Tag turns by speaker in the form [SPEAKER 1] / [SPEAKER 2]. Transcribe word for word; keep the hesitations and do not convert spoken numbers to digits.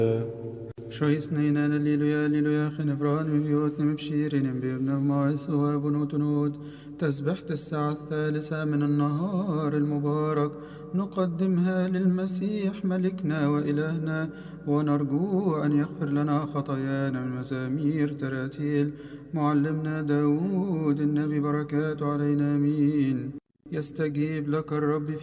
[SPEAKER 1] شوي سنين لليلويا ليلويا خنفران ببيوتنا مبشيرين بابن معيث وبنوت نود تسبحت الساعة الثالثة من النهار المبارك نقدمها للمسيح ملكنا وإلهنا ونرجو أن يغفر لنا خطايانا من مزامير تراتيل معلمنا داود النبي بركاته علينا آمين. يستجيب لك الرب في